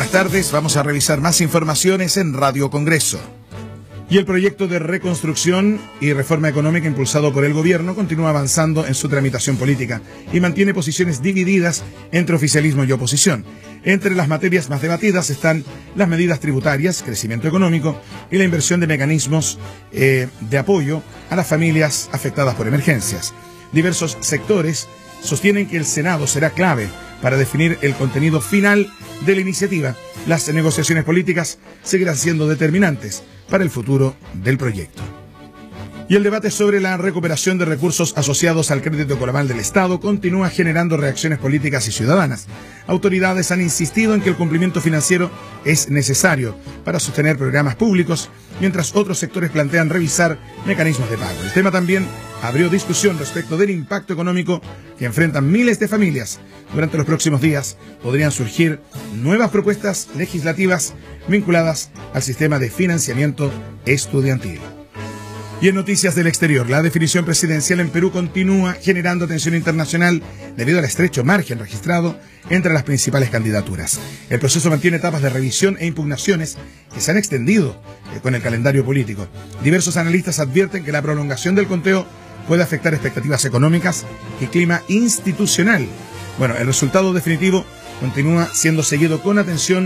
buenas tardes. Vamos a revisar más informaciones en Radio Congreso. Y el proyecto de reconstrucción y reforma económica impulsado por el gobierno continúa avanzando en su tramitación política y mantiene posiciones divididas entre oficialismo y oposición. Entre las materias más debatidas están las medidas tributarias, crecimiento económico y la inversión de mecanismos de apoyo a las familias afectadas por emergencias. Diversos sectores sostienen que el Senado será clave para definir el contenido final de la iniciativa. Las negociaciones políticas seguirán siendo determinantes para el futuro del proyecto. Y el debate sobre la recuperación de recursos asociados al crédito Colabal del Estado continúa generando reacciones políticas y ciudadanas. Autoridades han insistido en que el cumplimiento financiero es necesario para sostener programas públicos, mientras otros sectores plantean revisar mecanismos de pago. El tema también abrió discusión respecto del impacto económico que enfrentan miles de familias. Durante los próximos días podrían surgir nuevas propuestas legislativas vinculadas al sistema de financiamiento estudiantil. Y en noticias del exterior, la definición presidencial en Perú continúa generando atención internacional debido al estrecho margen registrado entre las principales candidaturas. El proceso mantiene etapas de revisión e impugnaciones que se han extendido con el calendario político. Diversos analistas advierten que la prolongación del conteo puede afectar expectativas económicas y clima institucional. Bueno, el resultado definitivo continúa siendo seguido con atención